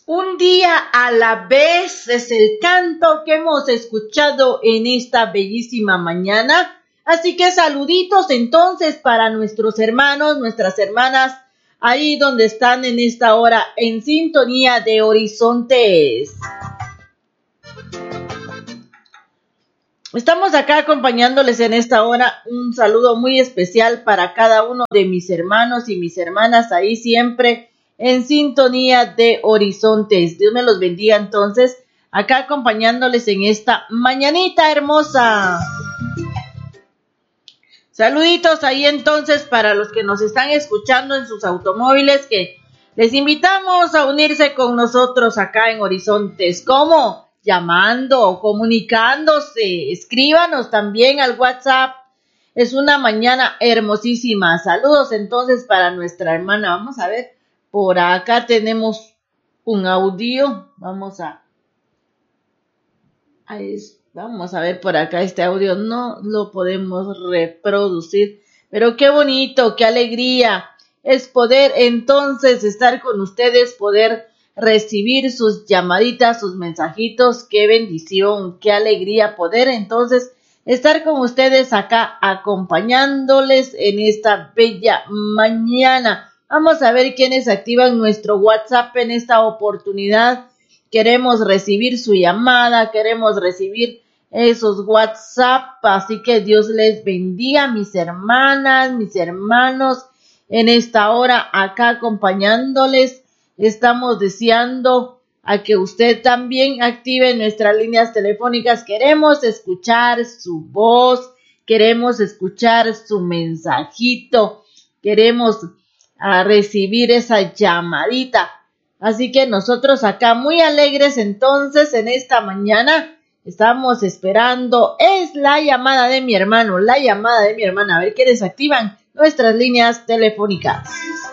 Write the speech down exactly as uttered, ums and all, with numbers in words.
Un día a la vez es el canto que hemos escuchado en esta bellísima mañana. Así que saluditos entonces para nuestros hermanos, nuestras hermanas, ahí donde están en esta hora en sintonía de Horizontes. Estamos acá acompañándoles en esta hora. Un saludo muy especial para cada uno de mis hermanos y mis hermanas ahí siempre en sintonía de Horizontes. Dios me los bendiga entonces, acá acompañándoles en esta mañanita hermosa. Saluditos ahí entonces para los que nos están escuchando en sus automóviles, que les invitamos a unirse con nosotros acá en Horizontes. ¿Cómo? Llamando, comunicándose. Escríbanos también al WhatsApp. Es una mañana hermosísima. Saludos entonces para nuestra hermana. Vamos a ver. Por acá tenemos un audio. Vamos a, a vamos a ver por acá este audio. No lo podemos reproducir. Pero qué bonito, qué alegría es poder entonces estar con ustedes, poder recibir sus llamaditas, sus mensajitos. Qué bendición, qué alegría poder entonces estar con ustedes acá acompañándoles en esta bella mañana. Vamos a ver quiénes activan nuestro WhatsApp en esta oportunidad. Queremos recibir su llamada, queremos recibir esos WhatsApp. Así que Dios les bendiga, mis hermanas, mis hermanos, en esta hora acá acompañándoles. Estamos deseando a que usted también active nuestras líneas telefónicas. Queremos escuchar su voz, queremos escuchar su mensajito, queremos a recibir esa llamadita. Así que nosotros acá muy alegres entonces en esta mañana estamos esperando. Es la llamada de mi hermano, la llamada de mi hermana. A ver quiénes activan nuestras líneas telefónicas.